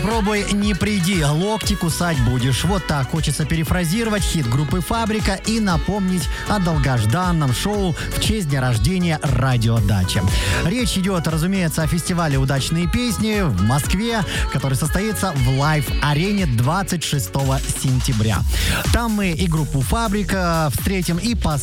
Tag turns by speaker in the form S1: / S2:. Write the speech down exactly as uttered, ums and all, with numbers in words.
S1: Пробуй, не приди, локти кусать будешь. Вот так хочется перефразировать хит группы «Фабрика» и напомнить о долгожданном шоу в честь дня рождения «Радиодача». Речь идет, разумеется, о фестивале «Удачные песни» в Москве, который состоится в лайв-арене двадцать шестого сентября. Там мы и группу «Фабрика» встретим, и по